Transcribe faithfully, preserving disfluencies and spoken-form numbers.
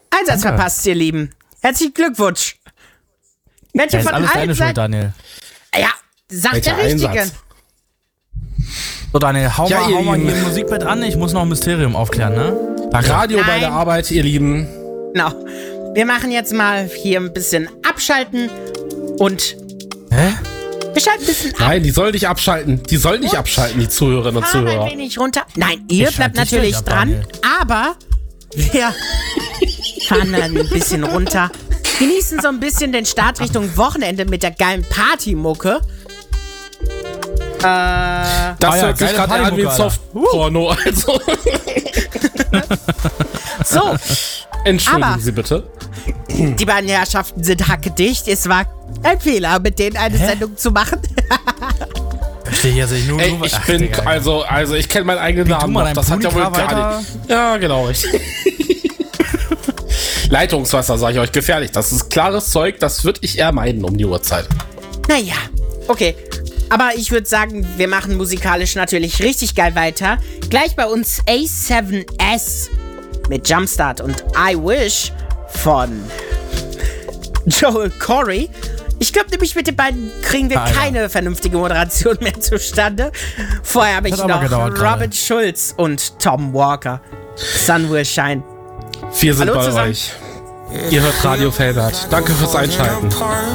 Einsatz Danke. verpasst, ihr Lieben. Herzlichen Glückwunsch. Welche Das ist von alles allen deine seid... Schuld, Daniel. Ja, sagt Welcher der Richtige. Einsatz? So, Daniel, hau Ja, mal, ihr hau mal Lieben. hier Musik mit an. Ich muss noch ein Mysterium aufklären, ne? Danke. Radio bei Nein. der Arbeit, ihr Lieben. Genau. Wir machen jetzt mal hier ein bisschen abschalten und Hä? wir schalten ein bisschen ab. Nein, die soll nicht abschalten. Die soll nicht Und? abschalten, die Zuhörerinnen und Fahren ein Zuhörer. wenig runter. Nein, ihr Ich bleibt schalte dich natürlich gleich ab, dran, Daniel. aber wir fahren dann ein bisschen runter. Genießen so ein bisschen den Start Richtung Wochenende mit der geilen Partymucke. Äh, Das Ah ja, hört sich geile gerade an wie ein Partymucke, Softporno. Also, so, entschuldigen Aber- Sie bitte. die beiden Herrschaften sind hackedicht. Es war ein Fehler, mit denen eine Hä? Sendung zu machen. Verstehe ich jetzt nicht nur. Ey, nur- ich Ach, bin, Digga. also, also ich kenne meinen eigenen Wie du Namen mal noch. dein Das hat ja wohl Punika gar weiter- nicht. Ja, genau. Ich Leitungswasser, sage ich euch, gefährlich. Das ist klares Zeug, das würde ich eher meiden um die Uhrzeit. Naja, okay. Aber ich würde sagen, wir machen musikalisch natürlich richtig geil weiter. Gleich bei uns A seven S mit Jumpstart und I Wish von Joel Corey. Ich glaube nämlich, mit den beiden kriegen wir Alter. keine vernünftige Moderation mehr zustande. Vorher habe ich Hat aber noch gedauert gerade. Robin Schulz und Tom Walker. Sun Will Shine. Wir sind Hallo bei zusammen. euch. Ihr hört Radio Felbert. Danke fürs Einschalten. Apart.